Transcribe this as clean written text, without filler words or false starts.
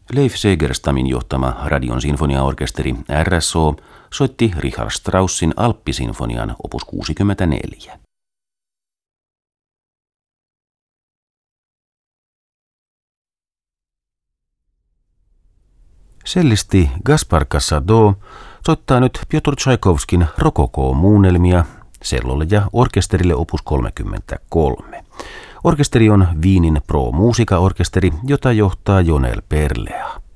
Leif Segerstamin johtama Radion sinfoniaorkesteri RSO soitti Richard Straussin Alppisinfonian opus 64. Sellisti Gaspar Casado soittaa nyt Pjotr Tchaikovskin rokoko-muunnelmia sellolle ja orkesterille opus 33. Orkesteri on Wienin Pro Musica-orkesteri, jota johtaa Jonel Perlea.